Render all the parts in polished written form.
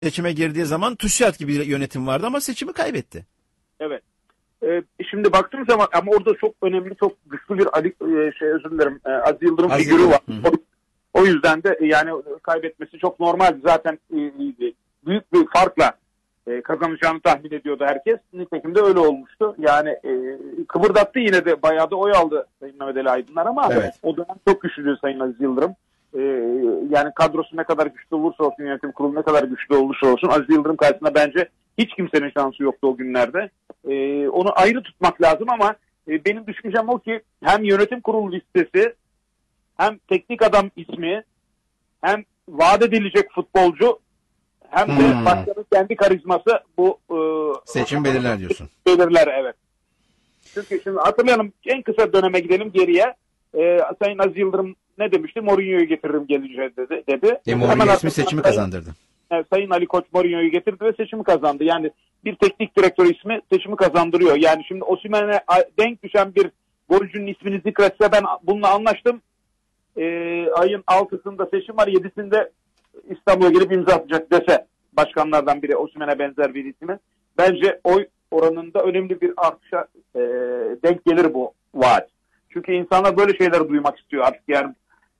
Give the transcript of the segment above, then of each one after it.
seçime girdiği zaman TÜSİAD gibi bir yönetim vardı ama seçimi kaybetti. Evet. Şimdi baktığım zaman ama orada çok önemli, çok güçlü bir özür dilerim, Aziz Yıldırım figürü var. O yüzden de yani kaybetmesi çok normal. Zaten büyük bir farkla kazanacağını tahmin ediyordu herkes. Nitekim de öyle olmuştu. Yani kıvırdattı, yine de bayağı da oy aldı Sayın Mehmet Ali Aydınlar ama evet, o dönem çok güçlüydü Sayın Aziz Yıldırım. Yani kadrosu ne kadar güçlü olursa olsun, yönetim kurulu ne kadar güçlü olursa olsun Aziz Yıldırım karşısında bence hiç kimsenin şansı yoktu o günlerde. Onu ayrı tutmak lazım ama benim düşüncem o ki hem yönetim kurulu listesi, hem teknik adam ismi, hem vaat edilecek futbolcu, hem de başkanın kendi karizması bu seçim belirler diyorsun. Belirler, evet. Çünkü şimdi hatırlayalım, en kısa döneme gidelim geriye. Sayın Aziz Yıldırım ne demişti? Mourinho'yu getiririm gelince dedi. Mourinho ismi seçimi kazandırdı. Sayın Ali Koç Mourinho'yu getirdi ve seçimi kazandı. Yani bir teknik direktör ismi seçimi kazandırıyor. Yani şimdi Osimhen'e denk düşen bir golcünün ismini zikretse ben bununla anlaştım. Ayın 6'sında seçim var, 7'sinde İstanbul'a gelip imza atacak dese başkanlardan biri Osimhen'e benzer bir ismi. Bence oy oranında önemli bir artışa denk gelir bu vaat. Çünkü insanlar böyle şeyler duymak istiyor artık yani.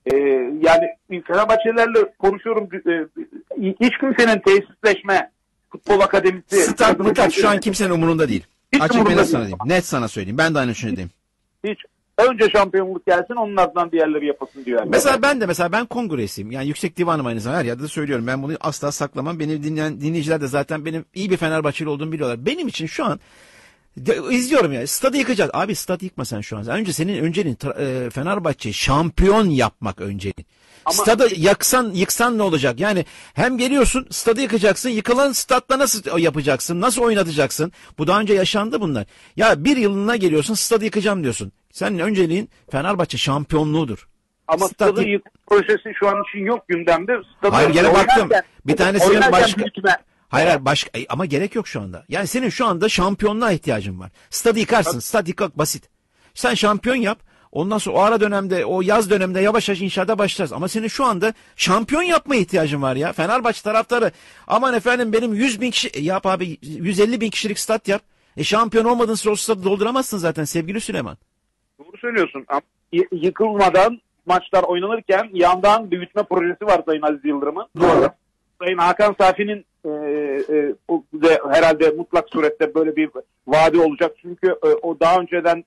Yani Fenerbahçelilerle konuşuyorum. Hiç kimsenin tesisleşme, futbol akademisi... Stat mıtat şu an kimsenin umurunda değil. Hiç Açık ve net değil. sana diyeyim. Net sana söyleyeyim. Ben de aynı düşünüyorum. Hiç. Önce şampiyonluk gelsin, onun ardından diğerleri yapasın diyor. Mesela ben kongresiyim. Yani yüksek divanım aynı zamanda. Her yerde de söylüyorum. Ben bunu asla saklamam. Beni dinleyen dinleyiciler de zaten benim iyi bir Fenerbahçeli olduğumu biliyorlar. Benim için şu an izliyorum ya. Stadı yıkacağız. Abi stadı yıkma sen şu an. Önce senin önceliğin Fenerbahçe'yi şampiyon yapmak önceliğin. Ama stadı yıksan ne olacak? Yani hem geliyorsun stadı yıkacaksın. Yıkılan stadla nasıl yapacaksın? Nasıl oynatacaksın? Bu daha önce yaşandı bunlar. Ya bir yılına geliyorsun stadı yıkacağım diyorsun. Senin önceliğin Fenerbahçe şampiyonluğudur. Ama stadı yıkma projesi şu an için yok gündemde. Hayır, gene baktım. Bir tanesinin başka... Hayır ama gerek yok şu anda. Yani senin şu anda şampiyonluğa ihtiyacın var. Stadı yıkarsın. Stad yıkak basit. Sen şampiyon yap. Ondan sonra o ara dönemde, o yaz döneminde yavaş yavaş inşaata başlarız. Ama senin şu anda şampiyon yapmaya ihtiyacın var ya. Fenerbahçe taraftarı aman efendim benim 100 bin kişi yap abi, 150 bin kişilik stat yap. Şampiyon olmadığın sürece o stadı dolduramazsın zaten sevgili Süleyman. Doğru söylüyorsun. Yıkılmadan maçlar oynanırken yandan büyütme projesi var Sayın Aziz Yıldırım'ın. Doğru. Sayın Hakan Safi'nin de herhalde mutlak surette böyle bir vaadi olacak. Çünkü o daha önceden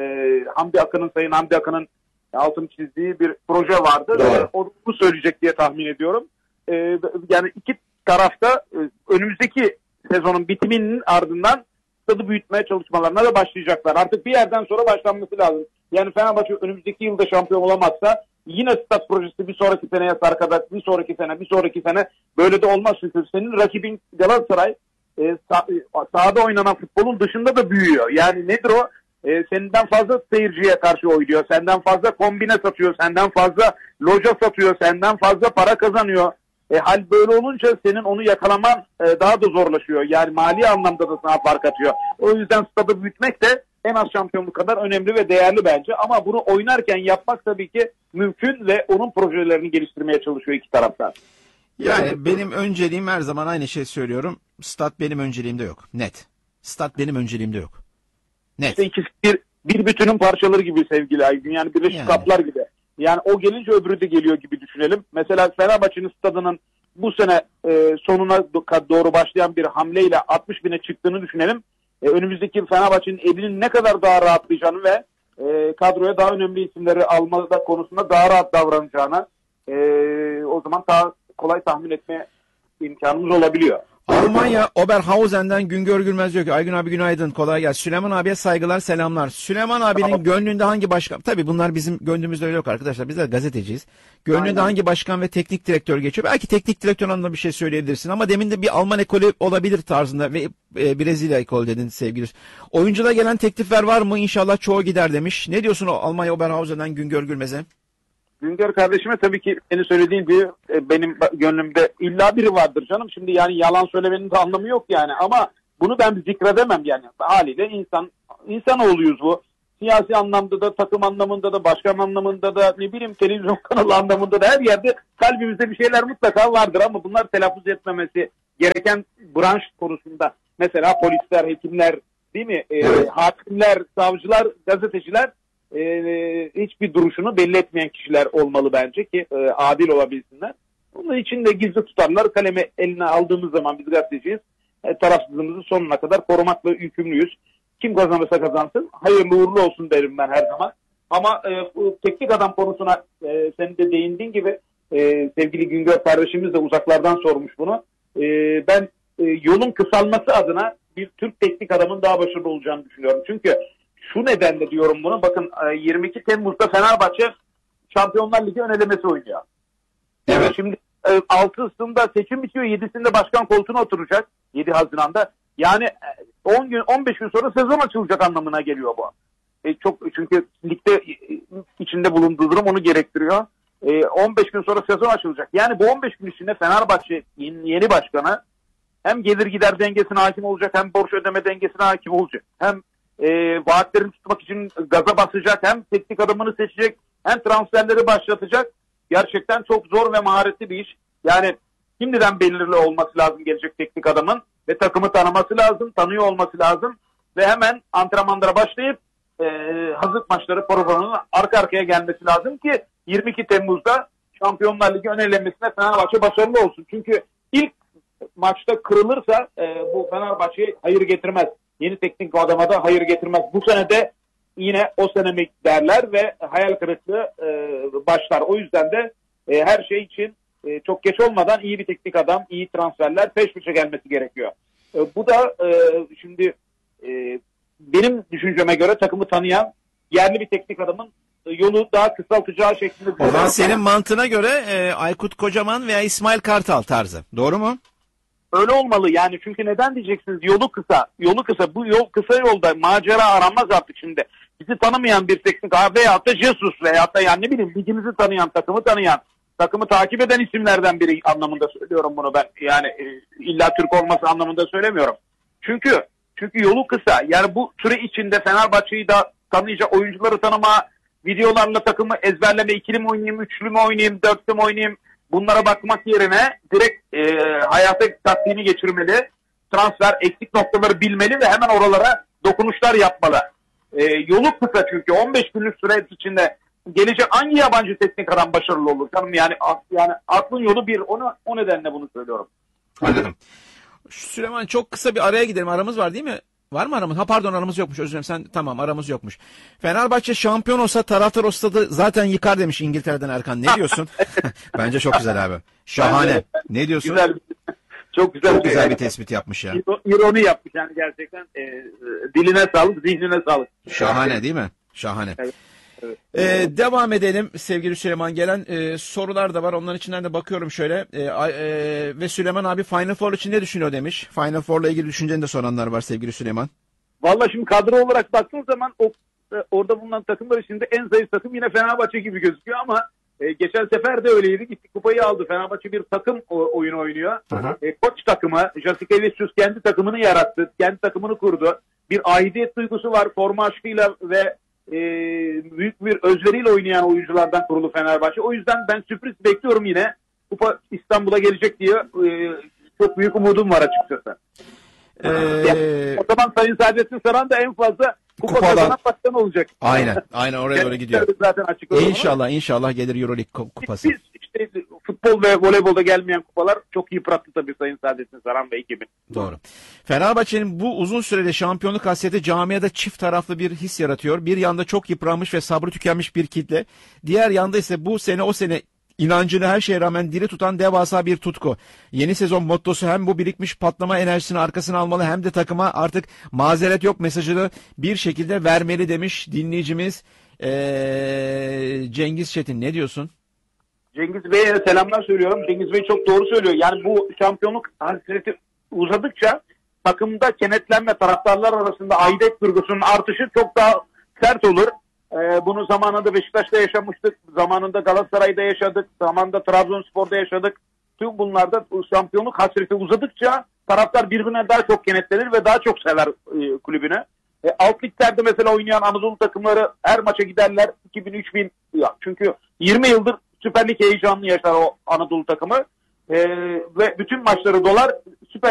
Sayın Hamdi Akın'ın altını çizdiği bir proje vardı. Onu söyleyecek diye tahmin ediyorum. Yani iki tarafta önümüzdeki sezonun bitiminin ardından stadı büyütmeye çalışmalarına da başlayacaklar. Artık bir yerden sonra başlanması lazım. Yani Fenerbahçe önümüzdeki yılda şampiyon olamazsa yine stat projesi bir sonraki seneye sarkada, bir sonraki sene böyle de olmaz. Çünkü senin rakibin Galatasaray sahada oynanan futbolun dışında da büyüyor. Yani nedir o? Senden fazla seyirciye karşı oynuyor. Senden fazla kombine satıyor. Senden fazla loja satıyor. Senden fazla para kazanıyor. Hal böyle olunca senin onu yakalaman daha da zorlaşıyor. Yani mali anlamda da sana fark atıyor. O yüzden stadı büyütmek de en az şampiyonluk kadar önemli ve değerli bence. Ama bunu oynarken yapmak tabii ki mümkün ve onun projelerini geliştirmeye çalışıyor iki taraftan. Yani benim önceliğim her zaman aynı şey söylüyorum. Stat benim önceliğimde yok. Net. Stat benim önceliğimde yok. Net. İşte ikisi bir bütünün parçaları gibi sevgili Aygün. Yani birleşik kaplar gibi. Yani o gelince öbürü de geliyor gibi düşünelim. Mesela Fenerbahçe'nin stadının bu sene sonuna doğru başlayan bir hamleyle 60 bine çıktığını düşünelim. Önümüzdeki Fenerbahçe'nin elinin ne kadar daha rahatlayacağını ve kadroya daha önemli isimleri almada konusunda daha rahat davranacağını o zaman daha kolay tahmin etme imkanımız olabiliyor. Almanya Oberhausen'den Güngör Gülmez diyor ki Aygün abi günaydın, kolay gelsin. Süleyman abiye saygılar, selamlar. Süleyman abinin gönlünde hangi başkan? Tabii bunlar bizim gönlümüzde öyle yok arkadaşlar. Biz de gazeteciyiz. Gönlünde hangi başkan ve teknik direktör geçiyor? Belki teknik direktör anlamında bir şey söyleyebilirsin ama demin de bir Alman ekolü olabilir tarzında ve Brezilya ekolü dedin sevgili. Oyuncuda gelen teklifler var mı? İnşallah çoğu gider demiş. Ne diyorsun o Almanya Oberhausen'den Güngör Gülmez'e? Güngör kardeşime tabii ki senin söylediğin gibi benim gönlümde illa biri vardır canım. Şimdi yani yalan söylemenin de anlamı yok yani. Ama bunu ben zikredemem yani. Haliyle insanoğluyuz bu. siyasi anlamda da, takım anlamında da, başkan anlamında da, ne bileyim televizyon kanalı anlamında da her yerde kalbimizde bir şeyler mutlaka vardır ama bunlar telaffuz etmemesi gereken branş konusunda. Mesela polisler, hekimler, değil mi? Hakimler, savcılar, gazeteciler hiçbir duruşunu belli etmeyen kişiler olmalı bence ki adil olabilsinler. Bunun için de gizli tutarlar kaleme eline aldığımız zaman biz gazeteciyiz. Tarafsızlığımızı sonuna kadar korumakla yükümlüyüz. Kim kazanırsa kazansın. Hayırlı uğurlu olsun derim ben her zaman. Ama bu teknik adam konusuna senin de değindiğin gibi sevgili Güngör kardeşimiz de uzaklardan sormuş bunu. Ben yolun kısalması adına bir Türk teknik adamın daha başarılı olacağını düşünüyorum. Çünkü şu nedenle diyorum bunu. Bakın 22 Temmuz'da Fenerbahçe Şampiyonlar Ligi ön elemesi oynuyor. Evet. Şimdi 6'sında seçim bitiyor, 7'sinde başkan koltuğuna oturacak. 7 Haziran'da. Yani 10 gün 15 gün sonra sezon açılacak anlamına geliyor bu. Çünkü ligde içinde bulunduğu durum onu gerektiriyor. 15 gün sonra sezon açılacak. Yani bu 15 gün içinde Fenerbahçe yeni başkanı hem gelir gider dengesine hakim olacak, hem borç ödeme dengesine hakim olacak. Hem vaatlerini tutmak için gaza basacak, hem teknik adamını seçecek, hem transferleri başlatacak. Gerçekten çok zor ve maharetli bir iş. Yani şimdiden belirli olması lazım gelecek teknik adamın ve takımı tanıması lazım, tanıyor olması lazım ve hemen antrenmanlara başlayıp hazırlık maçları programının arka arkaya gelmesi lazım ki 22 Temmuz'da Şampiyonlar Ligi ön elemesine Fenerbahçe başarılı olsun. Çünkü ilk maçta kırılırsa bu Fenerbahçe'ye hayır getirmez. Yeni teknik adama da hayır getirmez. Bu sene de yine o sene mi derler ve hayal kırıklığı başlar. O yüzden de her şey için çok geç olmadan iyi bir teknik adam, iyi transferler peş peşe gelmesi gerekiyor. Bu da şimdi benim düşünceme göre takımı tanıyan yerli bir teknik adamın yolu daha kısaltacağı şeklinde. O zaman senin mantığına göre Aykut Kocaman veya İsmail Kartal tarzı. Doğru mu? Öyle olmalı yani, çünkü neden diyeceksiniz, yolu kısa. Yolu kısa. Bu yol, kısa yolda macera aranmaz artık şimdi. Bizi tanımayan bir teknik veyahut da Jesus veyahut da yani ne bileyim ligimizi tanıyan, takımı tanıyan, takımı takip eden isimlerden biri anlamında söylüyorum bunu ben. Yani illa Türk olması anlamında söylemiyorum. Çünkü yolu kısa. Yani bu süre içinde Fenerbahçe'yi da tanıyacak, oyuncuları tanıma, videolarla takımı ezberleme, ikili mi oynayayım, üçlü mü oynayayım, dörtlü mü oynayayım, bunlara bakmak yerine direkt hayata taktiğini geçirmeli. Transfer eksik noktaları bilmeli ve hemen oralara dokunuşlar yapmalı. Yolu kısa çünkü 15 günlük süre içinde gelecek hangi yabancı teknik adam başarılı olur canım, yani aklın yolu bir, o nedenle bunu söylüyorum. Anladım. Süleyman, çok kısa bir araya gidelim. Aramız var değil mi? Var mı aramız? Ha pardon, aramız yokmuş. Özür dilerim. Sen tamam, aramız yokmuş. Fenerbahçe şampiyon olsa taraftar o stadı zaten yıkar demiş İngiltere'den Erkan. Ne diyorsun? Bence çok güzel abi. Şahane. Ne diyorsun? Güzel, çok güzel, çok güzel bir tespit yapmış ya. İroni yapmış yani gerçekten. Diline sağlık, zihnine sağlık. Şahane değil mi? Şahane. Evet. Evet. Devam edelim sevgili Süleyman. Gelen sorular da var. Onların içinden de bakıyorum şöyle. Ve Süleyman abi Final Four için ne düşünüyor demiş. Final Four'la ilgili düşünceni de soranlar var sevgili Süleyman. Vallahi şimdi kadro olarak baktığım zaman orada bulunan takımlar içinde en zayıf takım yine Fenerbahçe gibi gözüküyor ama geçen sefer de öyleydi. Gitti kupayı aldı. Fenerbahçe bir takım oyunu oynuyor. Koç takımı, Jasikevičius kendi takımını yarattı. Kendi takımını kurdu. Bir aidiyet duygusu var. Forma aşkıyla ve büyük bir özveriyle oynayan oyunculardan kurulu Fenerbahçe. O yüzden ben sürpriz bekliyorum yine. Kupa İstanbul'a gelecek diye çok büyük umudum var açıkçası. O zaman Sayın Saadettin Saran da en fazla kupa kazanan başkan olacak. Aynen oraya doğru gidiyor. Zaten İnşallah gelir EuroLeague kupası. Biz işte futbol ve voleybolda gelmeyen kupalar çok yıprattı tabii Sayın Saadettin Saran ve ekibi. Doğru. Fenerbahçe'nin bu uzun süreli şampiyonluk hasreti camiada çift taraflı bir his yaratıyor. Bir yanda çok yıpranmış ve sabrı tükenmiş bir kitle. Diğer yanda ise bu sene o sene inancını her şeye rağmen diri tutan devasa bir tutku. Yeni sezon mottosu hem bu birikmiş patlama enerjisini arkasına almalı hem de takıma artık mazeret yok mesajını bir şekilde vermeli demiş dinleyicimiz Cengiz Çetin. Ne diyorsun? Cengiz Bey'e selamlar söylüyorum. Cengiz Bey çok doğru söylüyor. Yani bu şampiyonluk hasreti uzadıkça takımda kenetlenme, taraftarlar arasında aidiyet duygusunun artışı çok daha sert olur. Bunu zamanında Beşiktaş'ta yaşamıştık. Zamanında Galatasaray'da yaşadık. Zamanında Trabzonspor'da yaşadık. Tüm bunlarda şampiyonluk hasreti uzadıkça taraftar birbirine daha çok kenetlenir ve daha çok sever kulübünü. Alt liglerde mesela oynayan Anadolu takımları her maça giderler 2000-3000 ya. Çünkü 20 yıldır Süper Lig heyecanını yaşar o Anadolu takımı. Ve bütün maçları dolar. Süper